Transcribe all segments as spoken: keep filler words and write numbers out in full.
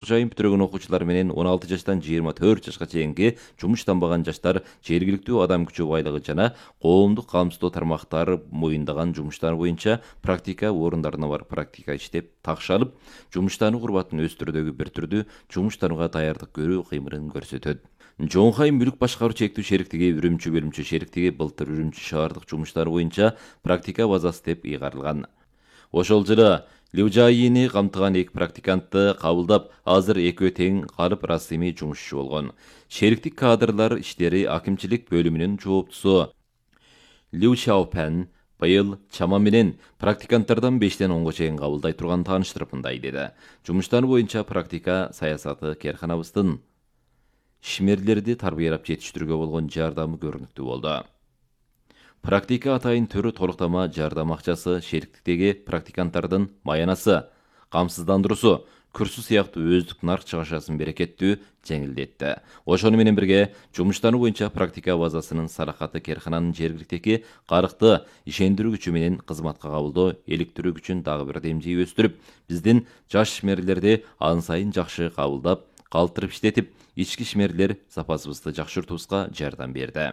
жайын бүтүргөн окуучулар менен он алты жаштан жыйырма төрт жашка чейинки жумуштанбаган жаштар жергиликтүү адам күчү байлыгы жана коомдук камсыздоо тармактары моюндаган жумуштар боюнча практика орундарына барып практика иштеп такшалып, жумуштануу курбатын өстүрүүдөгү бир түрдүү жумуштанууга даярдык көрүү кыймылын көрсөтөт. Жоңхай мүлк башкаруу чектүү шериктиги Үрүмчү бөлүмчө шериктиги былтыр Үрүмчү шаардык жумуштары боюнча практика базасы деп ыйгарылган. Ошол жылы Ливжайыны камтыган эки практикантты кабылдап, азыр экөө тең калып расмий жумушчу болгон. Шериктик кадрлар иштери акимчилик бөлүмүнүн жооптусу Лю Шаопен быйыл чама менен практиканттардан бештен онго чейин кабылдай турган тааныштырып мындай деди. Жумуштар боюнча практика саясаты керканабыздын ишмерлерди тарбиялап жетиштирүүгө болгон жардамы көрүнүктүү болду. Практика атайын түрү толуктама жардам акчасы, шериктиктеги практиканттардын маянасы, камсыздандыруусу, курсу сыяктуу өздүк нарк чыгашасын берекеттүү жеңилдетти. Ошону менен бирге жумуштануу боюнча практика базасынын салахаты керкананын жергиликтеги карыкты ишендирүү күчү менен кызматка кабылдоо иликтирүү күчүн дагы бир демжей өстүрүп, биздин жаш ишмерлерди ан сайын жакшы кабылдап, калтырып иштетип, ички ишмерлер запасыбызды жакшыртуубузга жардам берди.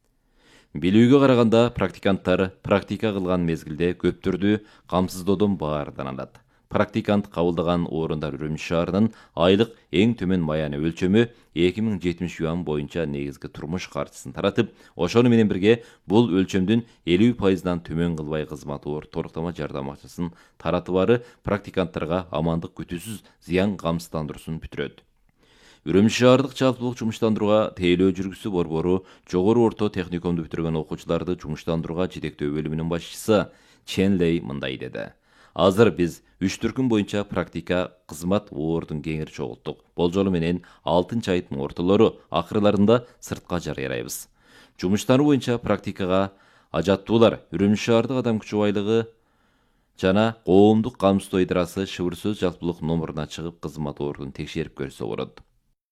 Билүүгө караганда, практиканттар практика кылган мезгилде көп түрдүү камсыздоодон баардан алат. Практикант кабылдаган орундар Үрүмчү шаарынын айлык эң төмөн маяны өлчөмү эки миң жетимиш юан боюнча негизги турмуш каржысын таратып, ошону менен бирге бул өлчөмдүн элүү пайызынан төмөн кылбай кызмат оор толуктама жардам акчасын таратыбары практиканттарга амандык күтүүсүз зыян камсыздандыруусун бүтүрөт. Үрүмчү шаардык жалпылык жумуштандырууга тейлөө жүргүзүү борбору жогору орто техникумду бүтүргөн окуучуларды жумуштандырууга жетектөө бөлүмүнүн башчысы Чен Лей мындай деди. Азыр биз үч түркүм боюнча практика кызмат оордун кеңири чогулттук. Болжолу менен алтынчы айдын ортолору акырларында сыртка жарыялайбыз. Жумуштануу боюнча практикага ажаттуулар Үрүмчү шаардык адам күчү байлыгы жана коомдук камсыздоо ыйдарасы шыбыр сөз жалпылык номуруна чыгып кызмат оордун текшерип көрсө болот.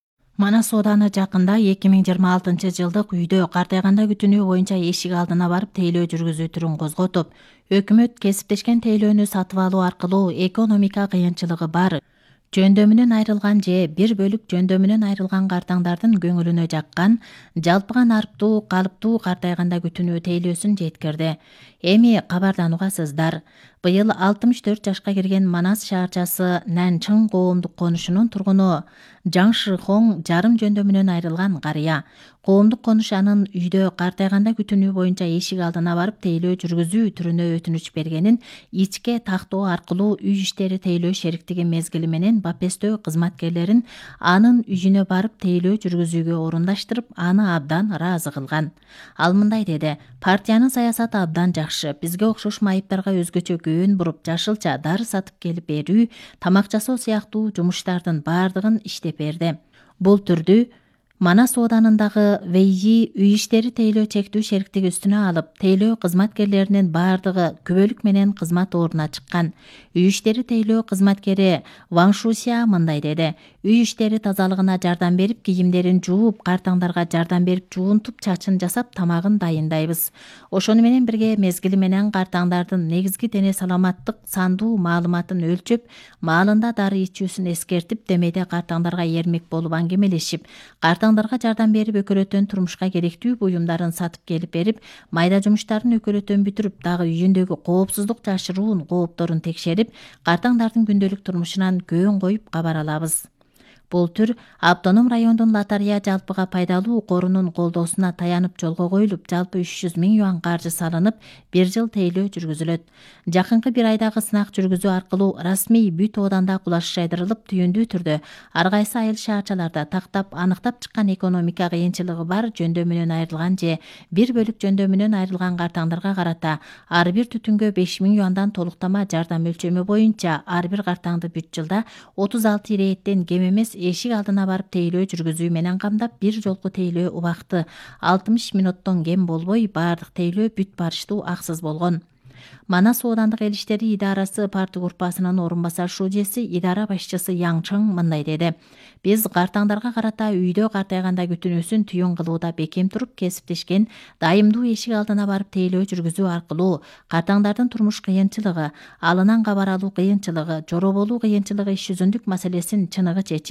Манас ооданы жакында эки миң жыйырма алтынчы жылдык үйдө картайганда күтүнүү боюнча эшик алдына барып тейлөө жүргүзүү түрүн козготуп, өкмөт кесиптешкен тейлөөнү сатып алуу аркылуу экономика кыйынчылыгы бар, жөндөмүнөн айрылган же бир бөлүк жөндөмүнөн айрылган картаңдардын көңүлүнө жаккан жалпыга нарптуу калыптуу картайганда күтүнүү тейлөөсүн жеткирди. Эми кабардан угасыздар. Быйыл алтымыш төрт жашка кирген Манас шаарчасы Нанчың коомдук конушунун тургуну Жаң Шихоң жарым жөндөмүнөн айрылган карыя. Коомдук конуш анын үйдө картайганда күтүнүү боюнча эшик алдына барып тейлөө жүргүзүү түрүнө өтүнүч бергенин ичке тактоо аркылуу үй иштери тейлөө шериктиги мезгили менен бапестөө кызматкерлерин анын үйүнө барып тейлөө жүргүзүүгө орундаштырып, аны абдан ыраазы кылган. Ал мындай деди: партиянын саясаты абдан жакшы. Бизге окшош майыптарга өзгөчө көөн буруп, жашылча дары сатып келип берүү, тамак жасоо сыяктуу жумуштардын баардыгын иштеп берди. Бул түрдүү Манас ооданындагы Вейи үй иштери тейлөө чектүү шериктиги үстүнө алып, тейлөө кызматкерлеринин баардыгы күбөлүк менен кызмат ордуна чыккан. Үй иштери тейлөө кызматкери Ван Шуся мындай деди: үй иштери тазалыгына жардам берип, кийимдерин жууп, картаңдарга жардам берип, жуунтуп, чачын жасап, тамагын дайындайбыз. Ошону менен бирге мезгили менен картаңдардын негизги дене саламаттык сандуу маалыматын өлчөп, маалында дары ичүүсүн эскертип, демейде картаңдарга эрмек болуп аңгемелешип, картаңдарга жардам берип, өкөлөтөн турмушка керектүү буюмдарын сатып келип берип, майда жумуштарын өкөлөтөн бүтүрүп, дагы үйүндөгү коопсуздук жашыруун коопторун текшерип, картаңдардын күндөлүк турмушунан көөн коюп кабар алабыз. Бул түр автоном райондун лотария жалпыга пайдалуу корунун колдоосуна таянып жолго коюлуп, жалпы үч жүз миң юан каржы салынып, бир жыл тейлөө жүргүзүлөт. Жакынкы бир айдагы сынак жүргүзүү аркылуу расмий бүт ооданда кулаш жайдырылып, түйүндүү түрдө ар кайсы айыл шаарчаларда тактап, аныктап чыккан экономика кыйынчылыгы бар жөндөмүнөн айрылган же бир бөлүк жөндөмүнөн айрылган картаңдарга карата ар бир түтүнгө беш миң юандан толуктама жардам өлчөмү боюнча ар бир картаңды бүт жылда отуз алты ирээттен кем эмес эшик алдына барып тейлөө жүргүзүү менен камдап, бир жолку тейлөө убакыты алтымыш мүнөттөн кем болбой, баардык тейлөө бүт барыштуу аксыз болгон. Манас оодандык эл иштери идарасы парты группасынын орун басар шужеси, идара башчысы Яң Чың мындай деди: биз картаңдарга карата үйдө картайганда күтүнүүсүн түйүн кылууда бекем туруп, кесиптешкен дайымдуу эшик алдына барып тейлөө жүргүзүү аркылуу картаңдардын турмуш кыйынчылыгы, алынан кабар алуу кыйынчылыгы, жороболуу кыйынчылыгы иш жүзүндүк маселесин чыныгы чечип,